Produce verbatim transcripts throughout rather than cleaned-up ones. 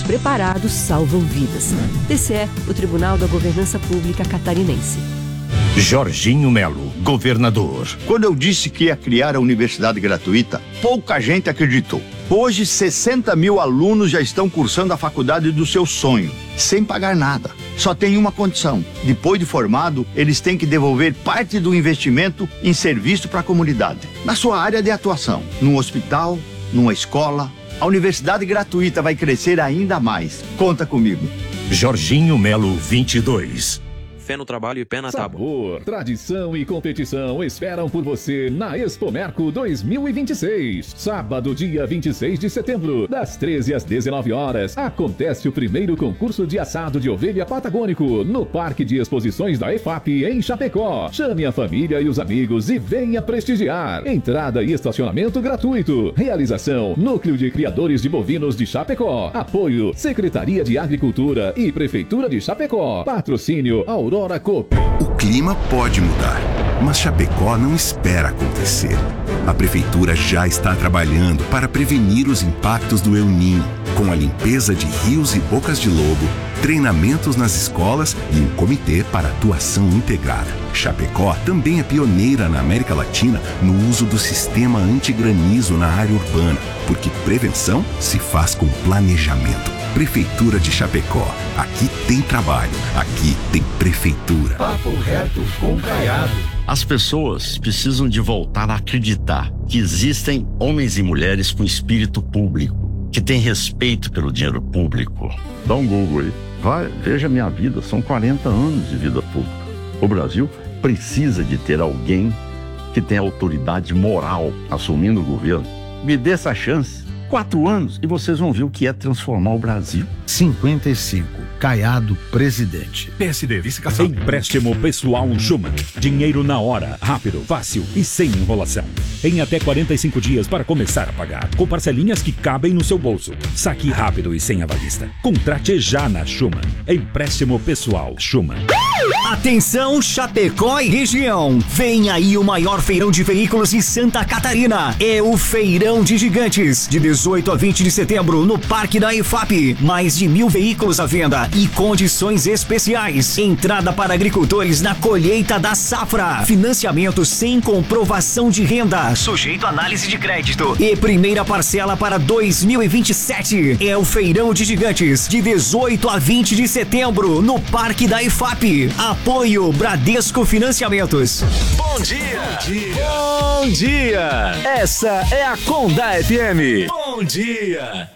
preparados salvam vidas. T C E, o Tribunal da Governança Pública Catarinense. Jorginho Melo, governador. Quando eu disse que ia criar a universidade gratuita, pouca gente acreditou. Hoje, sessenta mil alunos já estão cursando a faculdade do seu sonho, sem pagar nada. Só tem uma condição: depois de formado, eles têm que devolver parte do investimento em serviço para a comunidade, na sua área de atuação, num hospital, numa escola. A universidade gratuita vai crescer ainda mais. Conta comigo. Jorginho Melo, vinte e dois. Fé no trabalho e pé na tábua. Sabor, tradição e competição esperam por você na Expo Merco dois mil e vinte e seis. Sábado, dia vinte e seis de setembro, das treze às dezenove horas, acontece o primeiro concurso de assado de ovelha patagônico no Parque de Exposições da E F A P em Chapecó. Chame a família e os amigos e venha prestigiar. Entrada e estacionamento gratuito. Realização: Núcleo de Criadores de Bovinos de Chapecó. Apoio: Secretaria de Agricultura e Prefeitura de Chapecó. Patrocínio: Aurora Coop. O clima pode mudar, mas Chapecó não espera acontecer. A prefeitura já está trabalhando para prevenir os impactos do El Niño, com a limpeza de rios e bocas de lobo, treinamentos nas escolas e um comitê para atuação integrada. Chapecó também é pioneira na América Latina no uso do sistema antigranizo na área urbana, porque prevenção se faz com planejamento. Prefeitura de Chapecó. Aqui tem trabalho, aqui tem prefeitura. Papo reto com Caiado. As pessoas precisam de voltar a acreditar que existem homens e mulheres com espírito público, que têm respeito pelo dinheiro público. Dá um Google aí. Vai, veja minha vida, são quarenta anos de vida pública. O Brasil precisa de ter alguém que tenha autoridade moral assumindo o governo. Me dê essa chance. Quatro anos e vocês vão ver o que é transformar o Brasil. cinquenta e cinco. Caiado, presidente. P S D, vice-caçado. Empréstimo pessoal Schumann. Dinheiro na hora, rápido, fácil e sem enrolação. Em até quarenta e cinco dias para começar a pagar. Com parcelinhas que cabem no seu bolso. Saque rápido e sem avalista. Contrate já na Schumann. Empréstimo pessoal Schumann. Atenção, Chapecó e região. Vem aí o maior feirão de veículos em Santa Catarina. É o Feirão de Gigantes. De dezoito a vinte de setembro, no Parque da E F A P. Mais de mil veículos à venda e condições especiais. Entrada para agricultores na colheita da safra. Financiamento sem comprovação de renda. Sujeito a análise de crédito. E primeira parcela para dois mil e vinte e sete. É o Feirão de Gigantes. De dezoito a vinte de setembro, no Parque da E F A P. Apoio Bradesco Financiamentos. Bom dia! Bom dia! Bom dia! Essa é a Condá F M. Bom dia!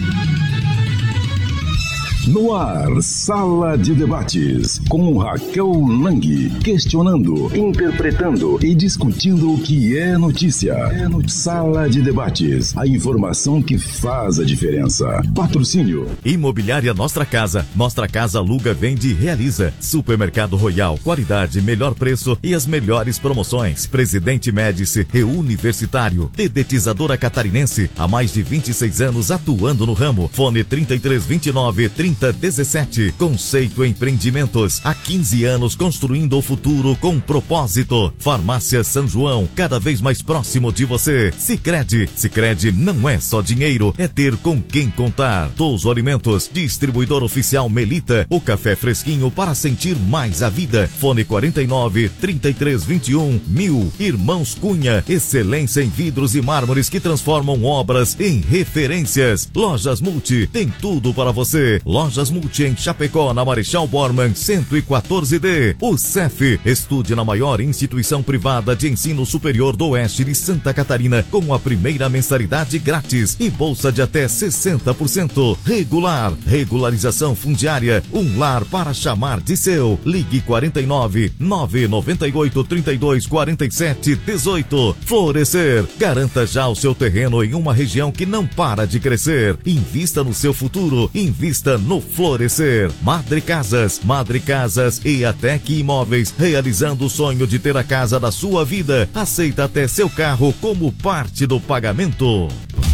No ar, Sala de Debates, com Raquel Lang, questionando, interpretando e discutindo o que é notícia. É no Sala de Debates, a informação que faz a diferença. Patrocínio. Imobiliária Nostra Casa. Nostra Casa aluga, vende e realiza. Supermercado Royal, qualidade, melhor preço e as melhores promoções. Presidente Médici, Reuniversitário. Dedetizadora Catarinense, há mais de vinte e seis anos atuando no ramo. Fone trinta e três, vinte e nove, trinta dezessete. Conceito Empreendimentos, há quinze anos construindo o futuro com propósito. Farmácia São João, cada vez mais próximo de você. Sicredi, Sicredi não é só dinheiro, é ter com quem contar. Touso Alimentos, distribuidor oficial Melita, o café fresquinho para sentir mais a vida. Fone quarenta e nove, trinta e três, vinte e um, mil. Irmãos Cunha, excelência em vidros e mármores que transformam obras em referências. Lojas Multi, tem tudo para você. Lojas Multi em Chapecó, na Marechal Bormann, cento e quatorze D. O C E F, estude na maior instituição privada de ensino superior do oeste de Santa Catarina, com a primeira mensalidade grátis e bolsa de até sessenta por cento. Regular, regularização fundiária, um lar para chamar de seu. Ligue quarenta e nove, nove nove oito, trinta e dois, quarenta e sete, dezoito. Florescer, garanta já o seu terreno em uma região que não para de crescer. Invista no seu futuro, invista no Florescer. Madre Casas, Madre Casas e Atec Imóveis, realizando o sonho de ter a casa da sua vida. Aceita até seu carro como parte do pagamento.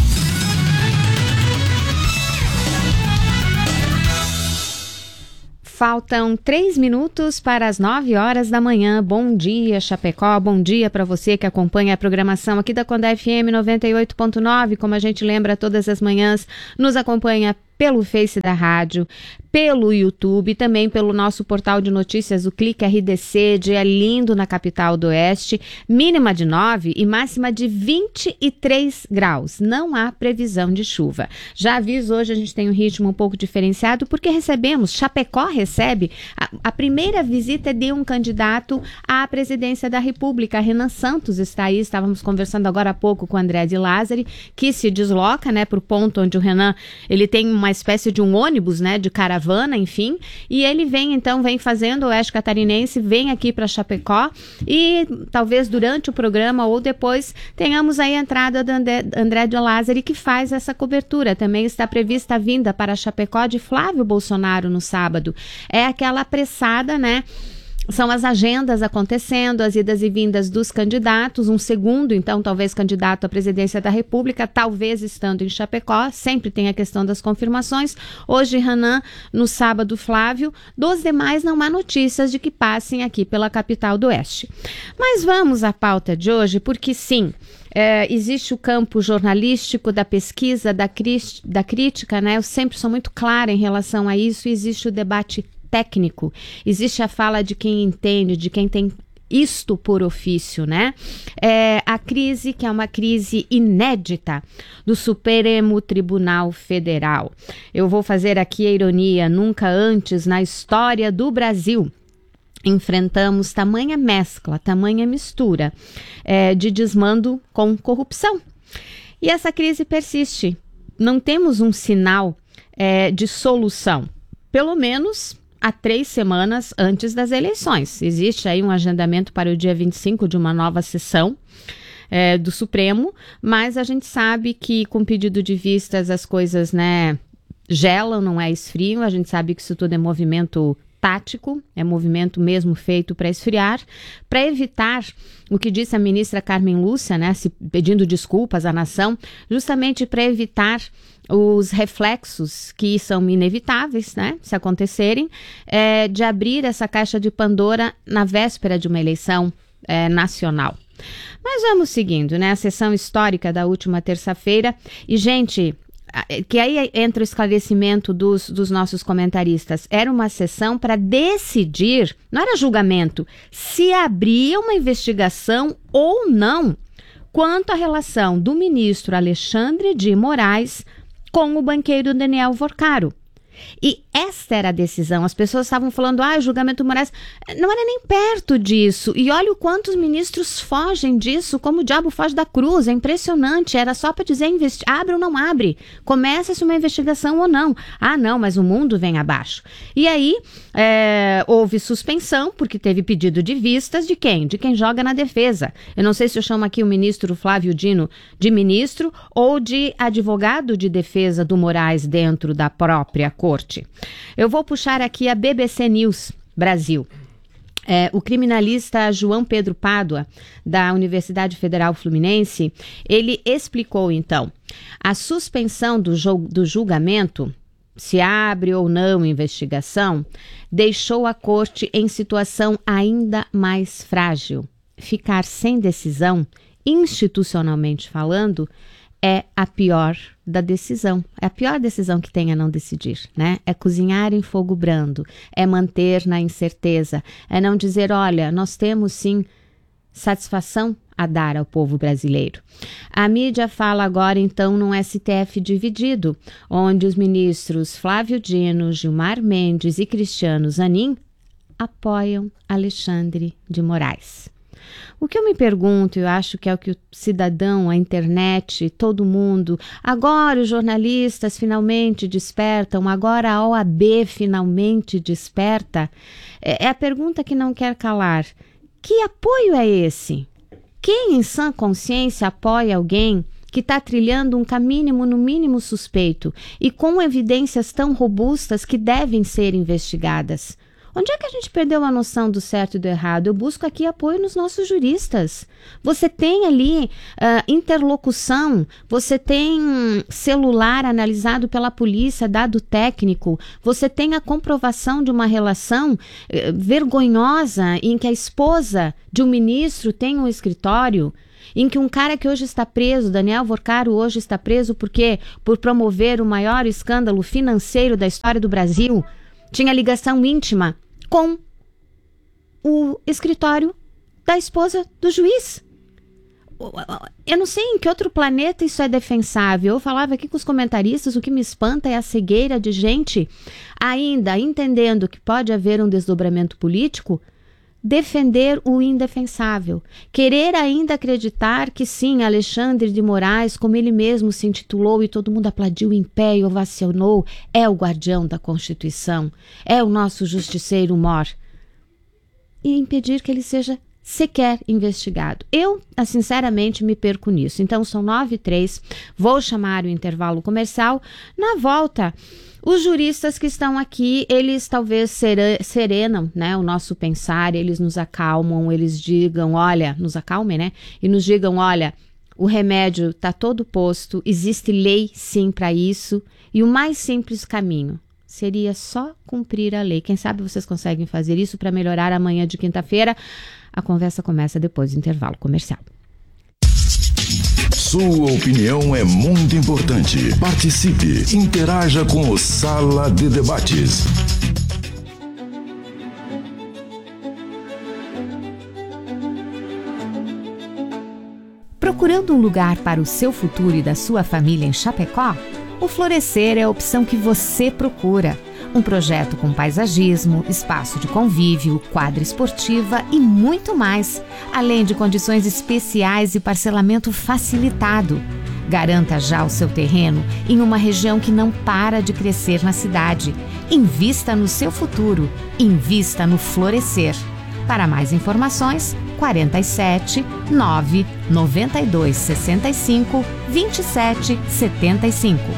Faltam três minutos para as nove horas da manhã. Bom dia, Chapecó. Bom dia para você que acompanha a programação aqui da Condá F M noventa e oito ponto nove. Como a gente lembra todas as manhãs, nos acompanha pelo Face da rádio, pelo YouTube, também pelo nosso portal de notícias, o Clique R D C, dia lindo na capital do Oeste, mínima de nove e máxima de vinte e três graus. Não há previsão de chuva. Já aviso, hoje a gente tem um ritmo um pouco diferenciado, porque recebemos, Chapecó recebe, a, a primeira visita de um candidato à presidência da República. Renan Santos está aí, estávamos conversando agora há pouco com o André de Lázari, que se desloca, né, para o ponto onde o Renan, ele tem uma espécie de um ônibus, né, de caravana, enfim, e ele vem, então, vem fazendo o Oeste Catarinense, vem aqui para Chapecó e talvez durante o programa ou depois tenhamos aí a entrada do André, André de Lázari, que faz essa cobertura. Também está prevista a vinda para Chapecó de Flávio Bolsonaro no sábado. É aquela apressada, né? São as agendas acontecendo, as idas e vindas dos candidatos, um segundo, então, talvez candidato à presidência da República, talvez estando em Chapecó, sempre tem a questão das confirmações. Hoje, Renan, no sábado, Flávio. Dos demais, não há notícias de que passem aqui pela capital do Oeste. Mas vamos à pauta de hoje, porque sim, É, existe o campo jornalístico, da pesquisa, da, cri- da crítica, né? Eu sempre sou muito clara em relação a isso, e existe o debate técnico, existe a fala de quem entende, de quem tem isto por ofício, né? É, a crise, que é uma crise inédita do Supremo Tribunal Federal. Eu vou fazer aqui a ironia, nunca antes na história do Brasil enfrentamos tamanha mescla, tamanha mistura é, de desmando com corrupção. E essa crise persiste. Não temos um sinal é, de solução, pelo menos há três semanas antes das eleições. Existe aí um agendamento para o dia vinte e cinco de uma nova sessão é, do Supremo, mas a gente sabe que com pedido de vistas as coisas, né, gelam, não é esfriam. A gente sabe que isso tudo é movimento tático, é movimento mesmo feito para esfriar, para evitar o que disse a ministra Carmen Lúcia, né, se pedindo desculpas à nação, justamente para evitar os reflexos que são inevitáveis, né, se acontecerem, é, de abrir essa caixa de Pandora na véspera de uma eleição é, nacional. Mas vamos seguindo, né, a sessão histórica da última terça-feira, e gente, que aí entra o esclarecimento dos, dos nossos comentaristas, era uma sessão para decidir, não era julgamento, se abria uma investigação ou não quanto à relação do ministro Alexandre de Moraes com o banqueiro Daniel Vorcaro. E esta era a decisão. As pessoas estavam falando, ah, o julgamento do Moraes não era nem perto disso. E olha o quanto os ministros fogem disso, como o diabo foge da cruz. É impressionante. Era só para dizer, investi- abre ou não abre. Começa-se uma investigação ou não. Ah, não, mas o mundo vem abaixo. E aí, é, houve suspensão, porque teve pedido de vistas de quem? De quem joga na defesa. Eu não sei se eu chamo aqui o ministro Flávio Dino de ministro ou de advogado de defesa do Moraes dentro da própria corte. Eu vou puxar aqui a B B C News Brasil. É, o criminalista João Pedro Pádua, da Universidade Federal Fluminense, ele explicou então a suspensão do, jul- do julgamento, se abre ou não investigação, deixou a corte em situação ainda mais frágil. Ficar sem decisão, institucionalmente falando, é a pior da decisão. É a pior decisão que tem a não decidir, né? É cozinhar em fogo brando, é manter na incerteza, é não dizer, olha, nós temos sim satisfação a dar ao povo brasileiro. A mídia fala agora, então, num S T F dividido, onde os ministros Flávio Dino, Gilmar Mendes e Cristiano Zanin apoiam Alexandre de Moraes. O que eu me pergunto, eu acho que é o que o cidadão, a internet, todo mundo, agora os jornalistas finalmente despertam, agora a O A B finalmente desperta, é a pergunta que não quer calar. Que apoio é esse? Quem em sã consciência apoia alguém que está trilhando um caminho no mínimo suspeito e com evidências tão robustas que devem ser investigadas? Onde é que a gente perdeu a noção do certo e do errado? Eu busco aqui apoio nos nossos juristas. Você tem ali uh, interlocução, você tem celular analisado pela polícia, dado técnico, você tem a comprovação de uma relação uh, vergonhosa em que a esposa de um ministro tem um escritório. em que um cara que hoje está preso, Daniel Vorcaro, hoje está preso por quê? Por promover o maior escândalo financeiro da história do Brasil, tinha ligação íntima com o escritório da esposa do juiz. Eu não sei em que outro planeta isso é defensável. Eu falava aqui com os comentaristas, o que me espanta é a cegueira de gente, ainda entendendo que pode haver um desdobramento político, defender o indefensável. Querer ainda acreditar que sim, Alexandre de Moraes, como ele mesmo se intitulou e todo mundo aplaudiu em pé e ovacionou, é o guardião da Constituição, é o nosso justiceiro mor. E impedir que ele seja sequer investigado. Eu, sinceramente, me perco nisso. Então, são nove e três, vou chamar o intervalo comercial. Na volta, os juristas que estão aqui, eles talvez serenam, né, o nosso pensar, eles nos acalmam, eles digam, olha, nos acalmem, né, e nos digam, olha, o remédio está todo posto, existe lei sim para isso, e o mais simples caminho seria só cumprir a lei. Quem sabe vocês conseguem fazer isso para melhorar amanhã de quinta-feira. A conversa começa depois do intervalo comercial. Sua opinião é muito importante. Participe, interaja com o Sala de Debates. Procurando um lugar para o seu futuro e da sua família em Chapecó? O Florescer é a opção que você procura. Um projeto com paisagismo, espaço de convívio, quadra esportiva e muito mais, além de condições especiais e parcelamento facilitado. Garanta já o seu terreno em uma região que não para de crescer na cidade. Invista no seu futuro. Invista no Florescer. Para mais informações, quarenta e sete, nove, noventa e dois, sessenta e cinco, vinte e sete, setenta e cinco.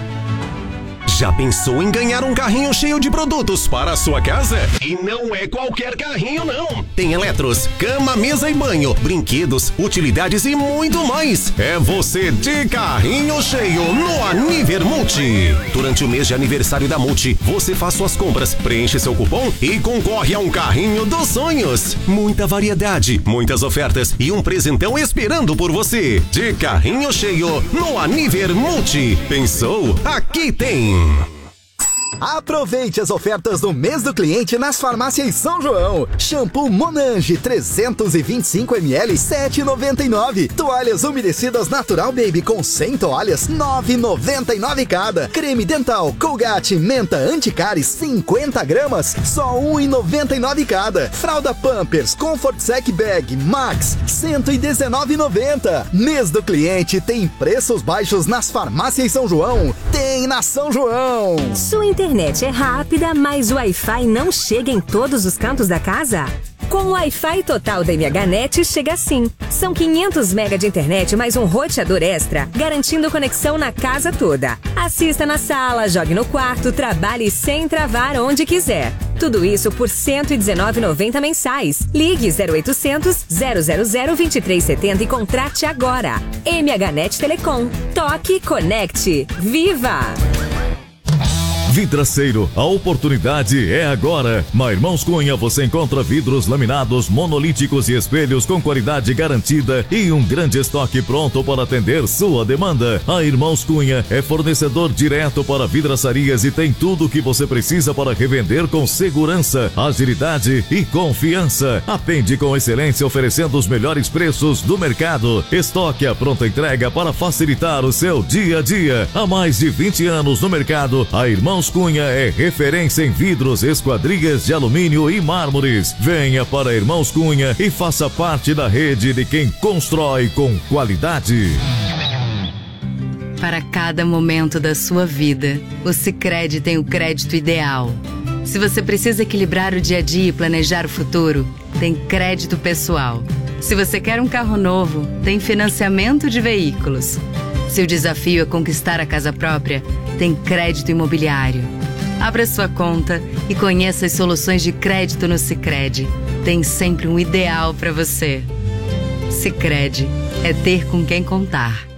Já pensou em ganhar um carrinho cheio de produtos para a sua casa? E não é qualquer carrinho, não. Tem eletros, cama, mesa e banho, brinquedos, utilidades e muito mais. É você de carrinho cheio no Aniver Multi. Durante o mês de aniversário da Multi, você faz suas compras, preenche seu cupom e concorre a um carrinho dos sonhos. Muita variedade, muitas ofertas e um presentão esperando por você. De carrinho cheio no Aniver Multi. Pensou? Aqui tem. Aproveite as ofertas do mês do cliente nas farmácias São João. Shampoo Monange trezentos e vinte e cinco mililitros, sete reais e noventa e nove centavos. Toalhas umedecidas Natural Baby com cem toalhas, nove reais e noventa e nove centavos cada. Creme dental Colgate Menta Anticáries cinquenta gramas, só um real e noventa e nove centavos cada. Fralda Pampers Comfort Sec Bag Max, cento e dezenove reais e noventa centavos. Mês do cliente tem preços baixos nas farmácias São João. Tem na São João. Sua internet é rápida, mas o Wi-Fi não chega em todos os cantos da casa? Com o Wi-Fi total da M H Net chega assim. São quinhentos megabytes de internet mais um roteador extra, garantindo conexão na casa toda. Assista na sala, jogue no quarto, trabalhe sem travar onde quiser. Tudo isso por cento e dezenove reais e noventa centavos mensais. Ligue zero oitocentos, zero zero zero, vinte e três setenta e contrate agora. M H Net Telecom. Toque, conecte. Viva! Vidraceiro, a oportunidade é agora. Na Irmãos Cunha você encontra vidros laminados, monolíticos e espelhos com qualidade garantida e um grande estoque pronto para atender sua demanda. A Irmãos Cunha é fornecedor direto para vidraçarias e tem tudo o que você precisa para revender com segurança, agilidade e confiança. Atende com excelência oferecendo os melhores preços do mercado. Estoque a pronta entrega para facilitar o seu dia a dia. Há mais de vinte anos no mercado, a Irmãos Cunha é referência em vidros, esquadrias de alumínio e mármores. Venha para Irmãos Cunha e faça parte da rede de quem constrói com qualidade. Para cada momento da sua vida, o Sicredi tem o crédito ideal. Se você precisa equilibrar o dia a dia e planejar o futuro, tem crédito pessoal. Se você quer um carro novo, tem financiamento de veículos. Se o desafio é conquistar a casa própria, tem crédito imobiliário. Abra sua conta e conheça as soluções de crédito no Sicredi. Tem sempre um ideal para você. Sicredi é ter com quem contar.